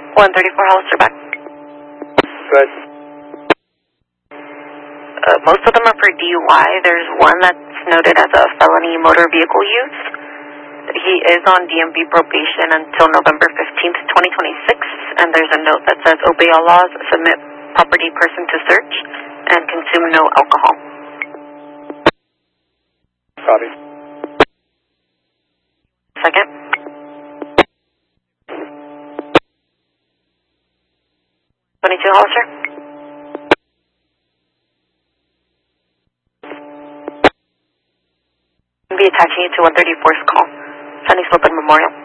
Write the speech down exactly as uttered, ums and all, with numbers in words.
one thirty-four Hollister back. Good. Uh, most of them are for D U I. There's one that's noted as a felony motor vehicle use. He is on D M V probation until November fifteenth, twenty twenty-six, and there's a note that says obey all laws, submit property person to search, and consume no alcohol. Copy. Second. twenty-two Hollister. Be attaching you to one thirty-four's call. Sunny Slope and Memorial.